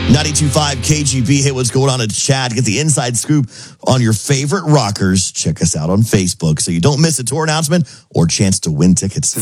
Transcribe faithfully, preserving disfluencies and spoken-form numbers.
ninety-two point five K G B. Hey, what's going on in chat? Get the inside scoop on your favorite rockers. Check us out on Facebook so you don't miss a tour announcement or chance to win tickets.